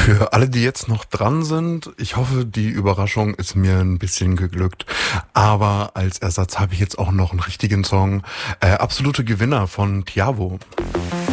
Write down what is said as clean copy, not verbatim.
Für alle, die jetzt noch dran sind, ich hoffe, die Überraschung ist mir ein bisschen geglückt. Aber als Ersatz habe ich jetzt auch noch einen richtigen Song. Absolute Gewinner von Tiavo.